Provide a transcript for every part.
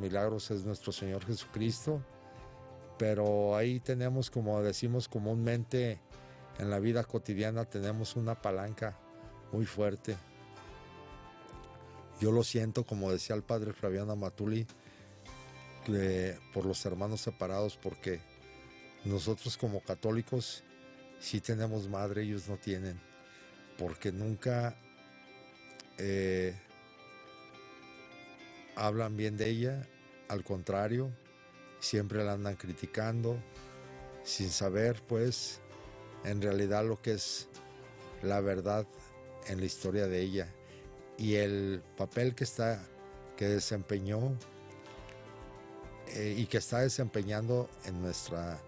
milagros es nuestro Señor Jesucristo, pero ahí tenemos, como decimos comúnmente, en la vida cotidiana tenemos una palanca muy fuerte. Yo lo siento, como decía el padre Flaviano Amatuli, por los hermanos separados, porque nosotros como católicos sí tenemos madre, ellos no tienen, porque nunca hablan bien de ella, al contrario, siempre la andan criticando, sin saber pues en realidad lo que es la verdad en la historia de ella y el papel que desempeñó y que está desempeñando en nuestra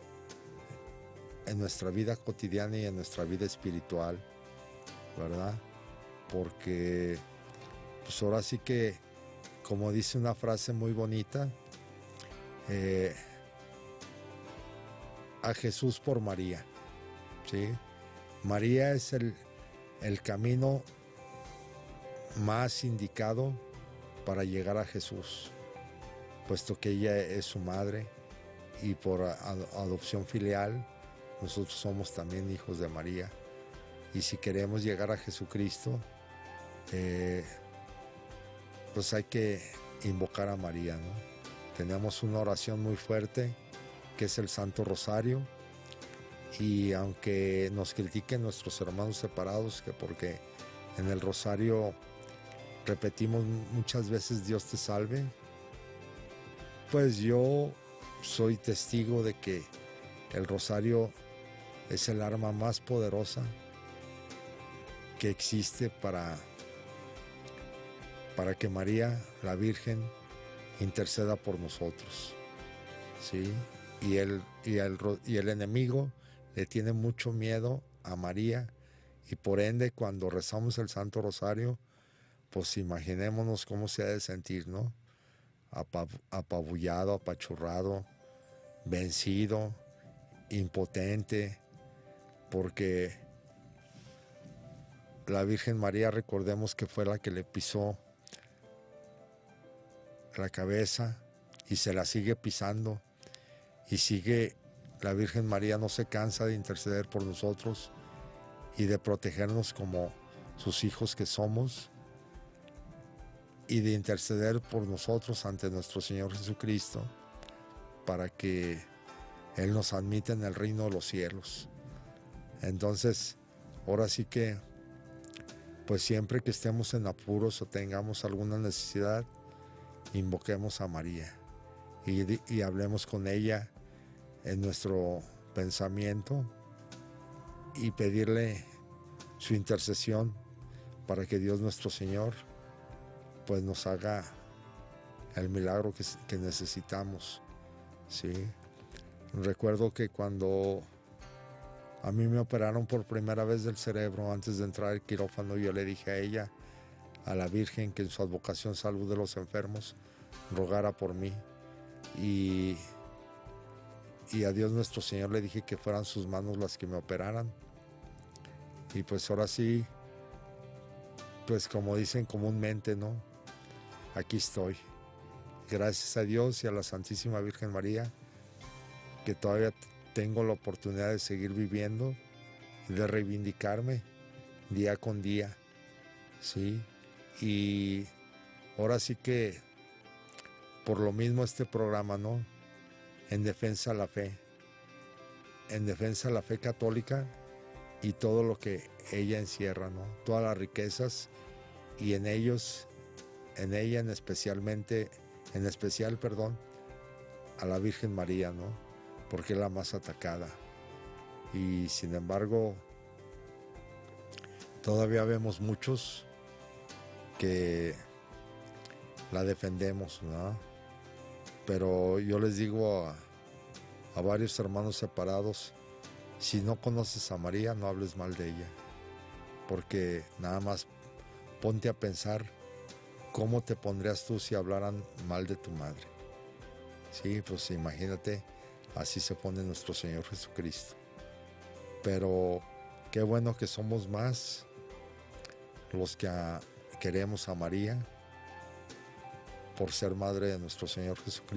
vida cotidiana y en nuestra vida espiritual, ¿verdad? Porque pues ahora sí que, como dice una frase muy bonita, a Jesús por María, ¿sí? María es el camino más indicado para llegar a Jesús, puesto que ella es su madre y por adopción filial nosotros somos también hijos de María. Y si queremos llegar a Jesucristo, pues hay que invocar a María, ¿no? Tenemos una oración muy fuerte que es el Santo Rosario, y aunque nos critiquen nuestros hermanos separados que porque en el Rosario repetimos muchas veces Dios te salve, pues yo soy testigo de que el Rosario es el arma más poderosa que existe para que María, la Virgen, interceda por nosotros, ¿sí? Y el enemigo le tiene mucho miedo a María, y por ende cuando rezamos el Santo Rosario, pues imaginémonos cómo se ha de sentir, ¿no? Apabullado, apachurrado, vencido, impotente, porque la Virgen María, recordemos que fue la que le pisó la cabeza y se la sigue pisando, y sigue, la Virgen María no se cansa de interceder por nosotros y de protegernos como sus hijos que somos, y de interceder por nosotros ante nuestro Señor Jesucristo para que Él nos admita en el reino de los cielos. Entonces, ahora sí que, pues siempre que estemos en apuros o tengamos alguna necesidad, invoquemos a María y hablemos con ella en nuestro pensamiento y pedirle su intercesión para que Dios nuestro Señor pues nos haga el milagro que necesitamos, ¿sí? Recuerdo que cuando a mí me operaron por primera vez del cerebro, antes de entrar al quirófano, yo le dije a ella, a la Virgen, que en su advocación salud de los enfermos rogara por mí, y a Dios nuestro Señor le dije que fueran sus manos las que me operaran. Y pues ahora sí, pues como dicen comúnmente, ¿no? Aquí estoy. Gracias a Dios y a la Santísima Virgen María, que todavía tengo la oportunidad de seguir viviendo y de reivindicarme día con día, ¿sí? Y ahora sí que, por lo mismo este programa, ¿no? En defensa de la fe católica y todo lo que ella encierra, ¿no? Todas las riquezas, y en ella en especial, a la Virgen María, ¿no? Porque es la más atacada. Y sin embargo, todavía vemos muchos que la defendemos, ¿no? Pero yo les digo a varios hermanos separados, si no conoces a María, no hables mal de ella, porque nada más ponte a pensar cómo te pondrías tú si hablaran mal de tu madre. Sí, pues imagínate, así se pone nuestro Señor Jesucristo. Pero qué bueno que somos más los que queremos a María, por ser madre de nuestro Señor Jesucristo.